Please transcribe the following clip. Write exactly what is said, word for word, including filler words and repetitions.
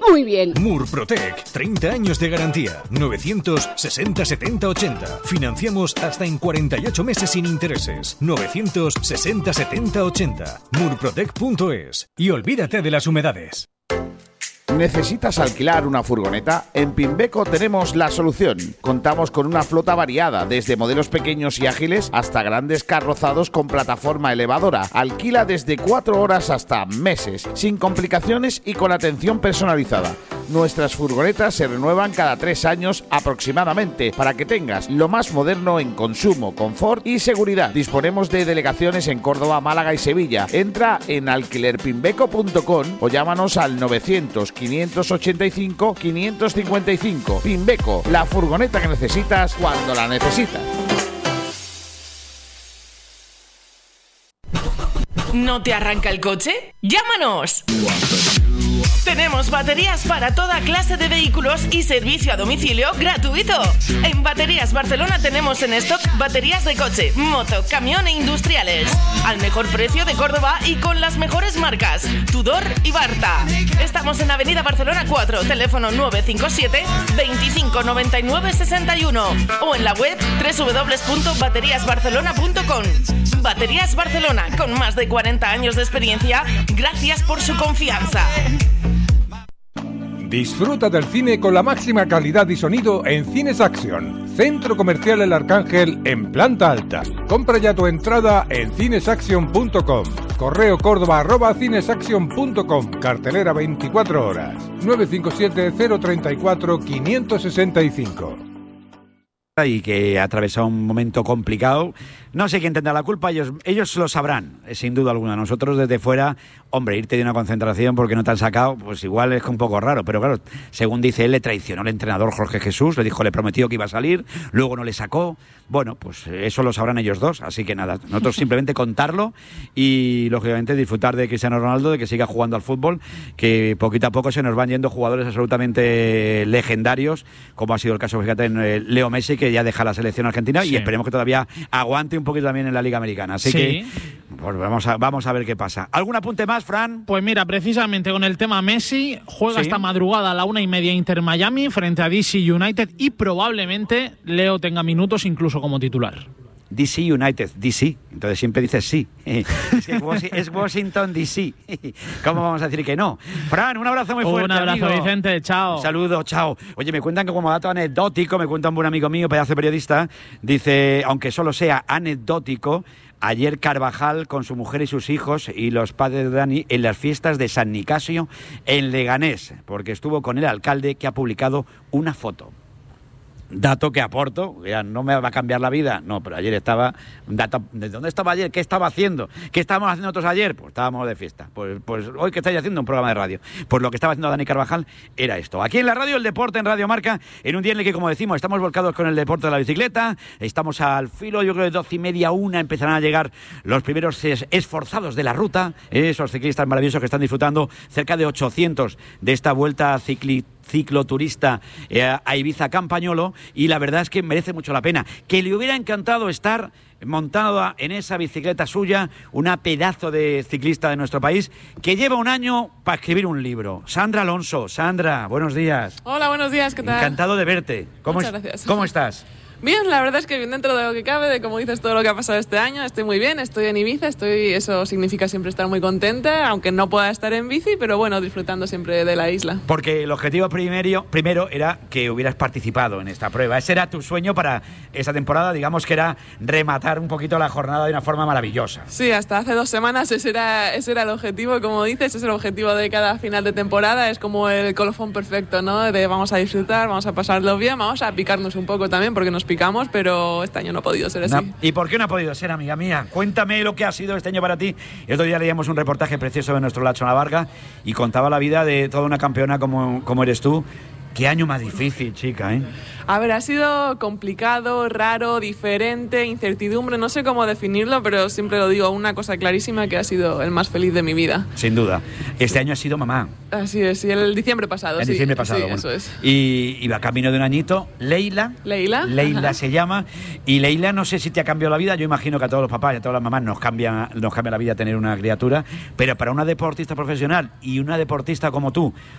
muy bien. Murprotec, treinta años de garantía. novecientos sesenta setenta ochenta. Financiamos hasta en cuarenta y ocho meses sin intereses. novecientos sesenta setenta ochenta. murprotec punto es. Y olvídate de las humedades. ¿Necesitas alquilar una furgoneta? En Pimbeco tenemos la solución. Contamos con una flota variada, desde modelos pequeños y ágiles hasta grandes carrozados con plataforma elevadora. Alquila desde cuatro horas hasta meses, sin complicaciones y con atención personalizada. Nuestras furgonetas se renuevan cada tres años aproximadamente, para que tengas lo más moderno en consumo, confort y seguridad. Disponemos de delegaciones en Córdoba, Málaga y Sevilla. Entra en alquiler pimbeco punto com o llámanos al novecientos, quinientos ochenta y cinco, quinientos cincuenta y cinco. Pimbeco, la furgoneta que necesitas cuando la necesitas. ¿No te arranca el coche? ¡Llámanos! Tenemos baterías para toda clase de vehículos y servicio a domicilio gratuito. En Baterías Barcelona tenemos en stock baterías de coche, moto, camión e industriales. Al mejor precio de Córdoba y con las mejores marcas, Tudor y Barta. Estamos en Avenida Barcelona cuatro, teléfono nueve cinco siete, veinticinco noventa y nueve sesenta y uno o en la web doble u doble u doble u punto baterías barcelona punto com. Baterías Barcelona, con más de cuarenta años de experiencia, gracias por su confianza. Disfruta del cine con la máxima calidad y sonido en Cines Action, Centro Comercial El Arcángel en planta alta. Compra ya tu entrada en cinesaction punto com. Correo córdoba arroba cinesaction punto com. Cartelera veinticuatro horas. nueve cinco siete, cero tres cuatro, cinco seis cinco. Y que ha atravesado un momento complicado. No sé quién tendrá la culpa, ellos, ellos lo sabrán, sin duda alguna. Nosotros desde fuera, hombre, irte de una concentración porque no te han sacado, pues igual es un poco raro. Pero claro, según dice él, le traicionó el entrenador Jorge Jesús, le dijo, le prometió que iba a salir, luego no le sacó. Bueno, pues eso lo sabrán ellos dos, así que nada, nosotros simplemente contarlo y lógicamente disfrutar de Cristiano Ronaldo, de que siga jugando al fútbol, que poquito a poco se nos van yendo jugadores absolutamente legendarios, como ha sido el caso, fíjate, en Leo Messi, que ya deja la selección argentina, sí, y esperemos que todavía aguante un poquito también en la Liga Americana. Así sí. que pues vamos a, vamos a ver qué pasa. ¿Algún apunte más, Fran? Pues mira, precisamente con el tema Messi, juega sí. esta madrugada a la una y media Inter Miami frente a D C United y probablemente Leo tenga minutos incluso como titular. D C United, D C, entonces siempre dices sí. Es Washington D C. ¿Cómo vamos a decir que no? Fran, un abrazo muy fuerte. Un abrazo, amigo. Vicente, chao. Un saludo, chao. Oye, me cuentan que como dato anecdótico, me cuenta un buen amigo mío, pedazo de periodista, dice, aunque solo sea anecdótico, ayer Carvajal con su mujer y sus hijos y los padres de Dani en las fiestas de San Nicasio en Leganés, porque estuvo con el alcalde que ha publicado una foto. Dato que aporto, ya no me va a cambiar la vida, no, pero ayer estaba, dato, ¿de dónde estaba ayer? ¿Qué estaba haciendo? ¿Qué estábamos haciendo nosotros ayer? Pues estábamos de fiesta, pues, pues hoy que estáis haciendo un programa de radio, pues lo que estaba haciendo Dani Carvajal era esto, aquí en la radio, el deporte en Radio Marca, en un día en el que, como decimos, estamos volcados con el deporte de la bicicleta, estamos al filo, yo creo de doce y media, una, empezarán a llegar los primeros esforzados de la ruta, esos ciclistas maravillosos que están disfrutando, cerca de ochocientos de esta vuelta ciclista, cicloturista eh, a Ibiza Campañolo, y la verdad es que merece mucho la pena. Que le hubiera encantado estar montada en esa bicicleta suya, una pedazo de ciclista de nuestro país, que lleva un año para escribir un libro. Sandra Alonso. Sandra, buenos días. Hola, buenos días, ¿qué tal? Encantado de verte. ¿Cómo Muchas es, gracias. ¿Cómo estás? Bien, la verdad es que bien dentro de lo que cabe, de como dices todo lo que ha pasado este año, estoy muy bien, estoy en Ibiza, estoy, eso significa siempre estar muy contenta, aunque no pueda estar en bici, pero bueno, disfrutando siempre de la isla. Porque el objetivo primero, primero era que hubieras participado en esta prueba, ese era tu sueño para esta temporada, digamos que era rematar un poquito la jornada de una forma maravillosa. Sí, hasta hace dos semanas ese era, ese era el objetivo, como dices, ese es el objetivo de cada final de temporada, es como el colofón perfecto, ¿no? De vamos a disfrutar, vamos a pasarlo bien, vamos a picarnos un poco también, porque nos picamos, pero este año no ha podido ser así. No. ¿Y por qué no ha podido ser, amiga mía? Cuéntame lo que ha sido este año para ti. El otro día leíamos un reportaje precioso de nuestro Lacho Navarga y contaba la vida de toda una campeona como, como eres tú. Qué año más difícil, chica, ¿eh? A ver, ha sido complicado, raro, diferente, incertidumbre, no sé cómo definirlo, pero siempre lo digo, una cosa clarísima, que ha sido el más feliz de mi vida. Sin duda. Este año ha sido mamá. Así es, y el diciembre pasado, el sí. diciembre pasado, sí, bueno. Eso es. Y, y va camino de un añito, Leila. Leila. Leila se llama. Y Leila, no sé si te ha cambiado la vida, yo imagino que a todos los papás y a todas las mamás nos cambia, nos cambia la vida tener una criatura, pero para una deportista profesional y una deportista como tú,